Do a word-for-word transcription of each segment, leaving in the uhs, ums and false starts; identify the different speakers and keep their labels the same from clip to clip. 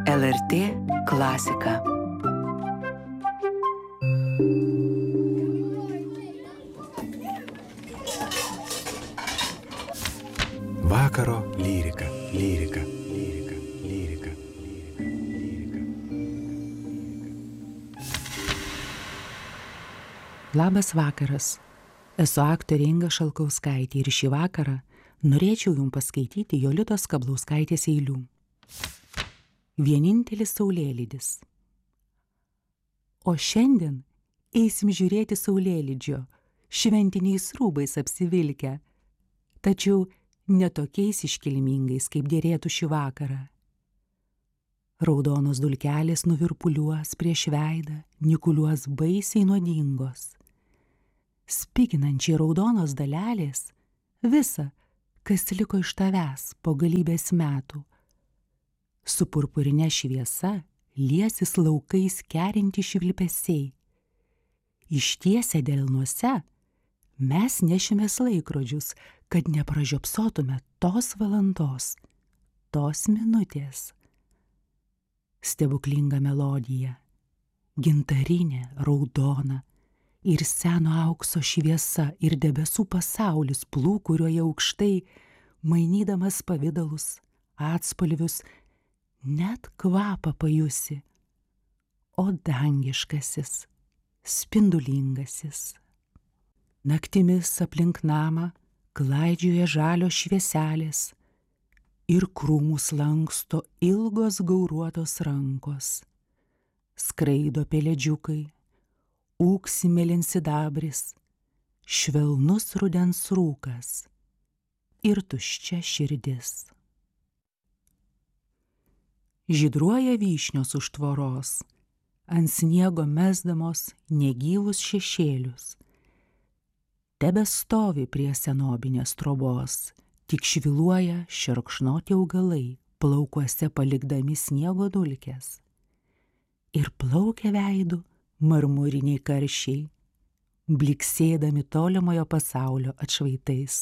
Speaker 1: L R T klasika.
Speaker 2: Vakaro lyrika, lyrika, lyrika, lyrika, lyrika.
Speaker 3: Labas vakaras. Esu aktorė Inga Šalkauskaitė ir šį vakarą norėčiau jums paskaityti Jolitos Skablauskaitės eilių. Vienintelis saulėlydis. O šiandien eisim žiūrėti saulėlydžio, šventiniais rūbais apsivilkę, tačiau ne tokiais iškilmingais, kaip dėrėtų šį vakarą. Raudonos dulkelės nuvirpuliuos prieš veidą, nikuliuos baisiai nuodingos. Spiginančiai raudonos dalelės visa, kas liko iš tavęs po galybės metų. Su purpurine šviesa liesis laukais kerinti švilpesiai. Ištiesę delnuose mes nešimės laikrodžius, kad nepražiopsotume tos valandos, tos minutės. Stebuklinga melodija, gintarinė, raudona ir seno aukso šviesa ir debesų pasaulis plūkurioje aukštai, mainydamas pavidalus, atspalvius, net kvapą pajusi. O dangiškasis, spindulingasis. Naktimis aplink namą klaidžioja žalios švieselės ir krūmus lanksto ilgos gauruotos rankos. Skraido pelėdžiukai, ūksi mėlynsidabris, švelnus rudens rūkas ir tuščia širdis. Žydruoja vyšnios už tvoros, ant sniego mesdamos negyvus šešėlius. Tebestovi prie senobinės trobos, tik šviluoja šerkšnoti augalai, plaukuose palikdami sniego dulkes. Ir plaukia veidu marmuriniai karšiai, bliksėdami tolimojo pasaulio atšvaitais.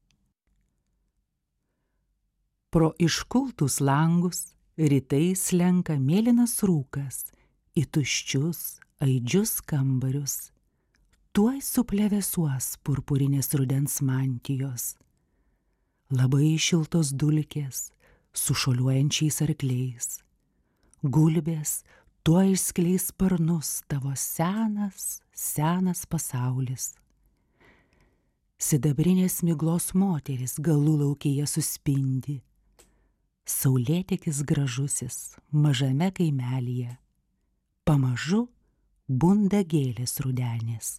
Speaker 3: Pro iškultus langus rytais slenka mėlynas rūkas į tuščius, aidžius kambarius. Tuoj suplevėsuos purpurinės rudens mantijos. Labai šiltos dulkės su šuoliuojančiais arkliais. Gulbės tuoj išskleis sparnus tavo senas, senas pasaulis. Sidabrinės miglos moteris galų laukėje suspindi. Saulėtekis gražusis mažame kaimelyje. Pamažu bunda gėlės rudenės.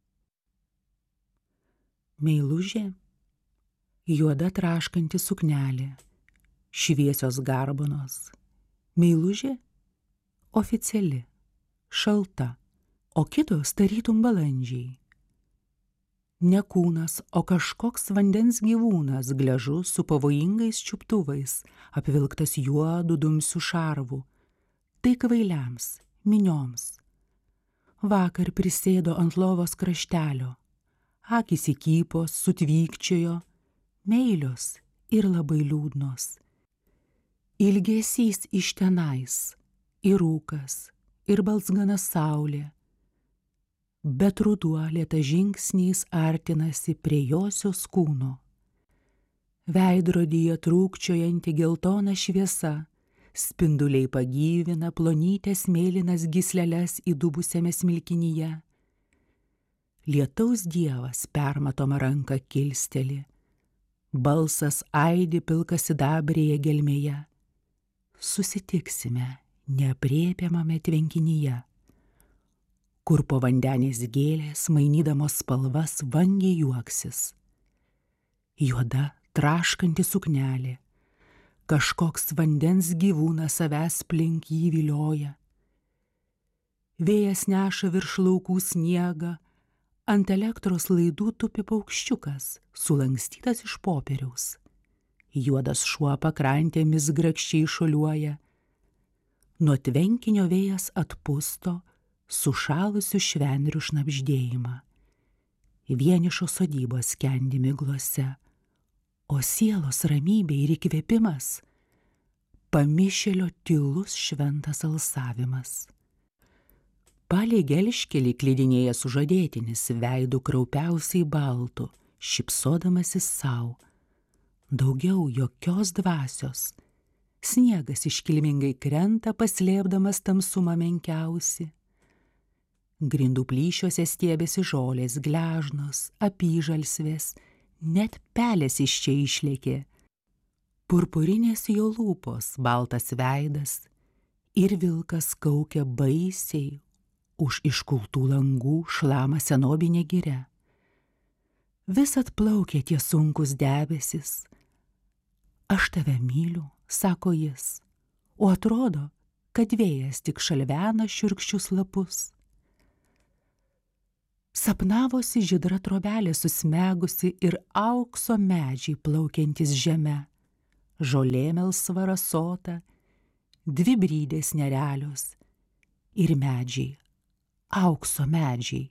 Speaker 3: Meilužė, juoda traškanti suknelė, šviesios garbanos. Meilužė oficiali, šalta, o kitos tarytum balandžiai. Ne kūnas, o kažkoks vandens gyvūnas, gležus su pavojingais čiuptuvais, apvilktas juodu dumsiu šarvu. Tai kvailiams, minioms. Vakar prisėdo ant lovos kraštelio. Akys įkypos, sutvykčiojo, meilios ir labai liūdnos. Ilgesys iš tenais, ir rūkas, ir balsgana saulė. Bet ruduo lėta žingsniais artinasi prie josios kūno. Veidrodyje trūkčiojanti geltona šviesa, spinduliai pagyvina plonytės mėlynas gysleles įdubusiame smilkinyje. Lietaus dievas permatoma ranka kilsteli, balsas aidi pilkasidabrėje gelmėje. Susitiksime neaprėpiamame tvenkinyje, kur po vandenės gėlės mainydamos spalvas vangiai juoksis. Juoda traškanti suknelė, kažkoks vandens gyvūnas savęs plink jį vilioja. Vėjas neša virš laukų sniegą, ant elektros laidų tupi paukščiukas, sulankstytas iš popieriaus. Juodas šuo pakrantėmis grakščiai šuoliuoja. Nuo tvenkinio vėjas atpusto sušalusių švendrių šnabždėjimą. Vienišos sodybos skendi miglose, o sielos ramybė ir įkvėpimas pamišėlio tylus šventas alsavimas. Palei gelžkelį klydinėja sužadėtinis veidu kraupiausiai baltu, šypsodamasis sau. Daugiau jokios dvasios. Sniegas iškilmingai krenta, paslėpdamas tamsumą menkiausi. Grindų plyšiuose stiebėsi žolės gležnos, apyžalsvės, net pelės iš čia išlėkė. Purpurinės jo lūpos, baltas veidas ir vilkas kaukia baisiai, už iškultų langų šlama senobinė giria. Vis atplaukia tie sunkus debesis. Aš tave myliu, sako jis, o atrodo, kad vėjas tik šalvena šiurkščius lapus. Sapnavosi žydra trobelė susmegusi ir aukso medžiai plaukiantis žeme, žolė melsva rasota, dvi brydės nerealios ir medžiai, aukso medžiai.